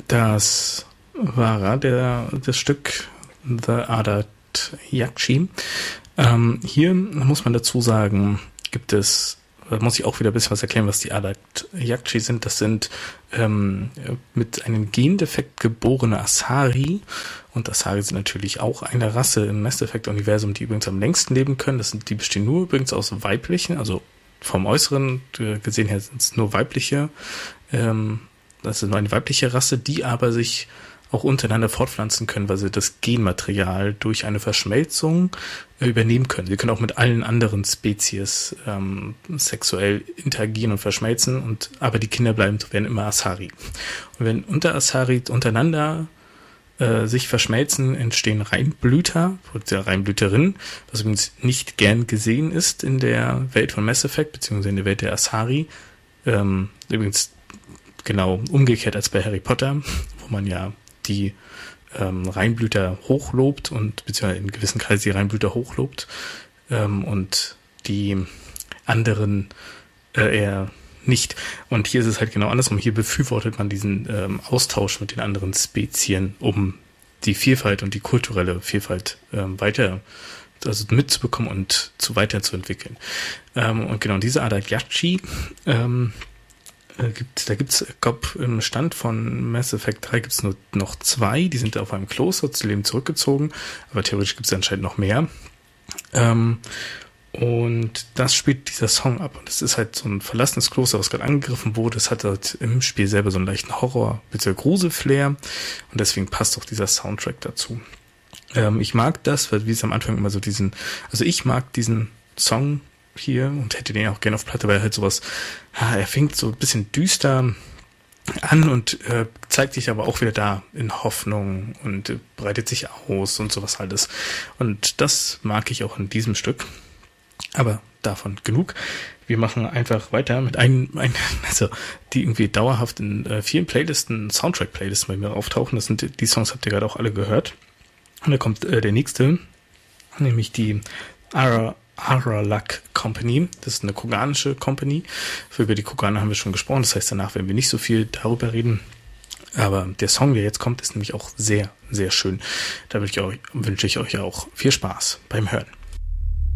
Das war das Stück The Adat Yakshi. Hier muss man dazu sagen, muss ich auch wieder ein bisschen was erklären, was die Adat Yakshi sind. Das sind mit einem Gendefekt geborene Asari. Und Asari sind natürlich auch eine Rasse im Mass Effect-Universum, die übrigens am längsten leben können. Die bestehen nur übrigens aus weiblichen, also vom Äußeren gesehen her sind es nur weibliche. Das ist nur eine weibliche Rasse, die aber sich auch untereinander fortpflanzen können, weil sie das Genmaterial durch eine Verschmelzung übernehmen können. Sie können auch mit allen anderen Spezies sexuell interagieren und verschmelzen, aber die Kinder werden immer Asari. Und wenn Asari untereinander sich verschmelzen, entstehen Reinblüter oder Reinblüterinnen, was übrigens nicht gern gesehen ist in der Welt von Mass Effect, beziehungsweise in der Welt der Asari. Übrigens genau umgekehrt als bei Harry Potter, wo man ja die Reinblüter hochlobt und beziehungsweise in gewissen Kreisen die Reinblüter hochlobt und die anderen eher nicht. Und hier ist es halt genau andersrum. Hier befürwortet man diesen Austausch mit den anderen Spezien, um die Vielfalt und die kulturelle Vielfalt mitzubekommen und weiterzuentwickeln. Und genau diese Adat Yakshi gibt's, ich glaube, im Stand von Mass Effect 3 gibt's nur noch 2, die sind auf einem Kloster zu Leben zurückgezogen, aber theoretisch gibt's anscheinend noch mehr. Und das spielt dieser Song ab. Und es ist halt so ein verlassenes Kloster, was gerade angegriffen wurde. Es hat halt im Spiel selber so einen leichten Horror- bzw. Grusel-Flair. Und deswegen passt auch dieser Soundtrack dazu. Ich mag das, weil wie es am Anfang immer so ich mag diesen Song hier und hätte den auch gerne auf Platte, weil er halt sowas, er fängt so ein bisschen düster an und zeigt sich aber auch wieder da in Hoffnung und breitet sich aus und sowas alles. Und das mag ich auch in diesem Stück. Aber davon genug. Wir machen einfach weiter mit die irgendwie dauerhaft in vielen Playlisten, Soundtrack-Playlisten bei mir auftauchen. Das sind die Songs, habt ihr gerade auch alle gehört. Und da kommt der nächste, nämlich die Aralak Company. Das ist eine koganische Company. Über die Koganer haben wir schon gesprochen. Das heißt, danach werden wir nicht so viel darüber reden. Aber der Song, der jetzt kommt, ist nämlich auch sehr, sehr schön. Da wünsche ich euch auch viel Spaß beim Hören.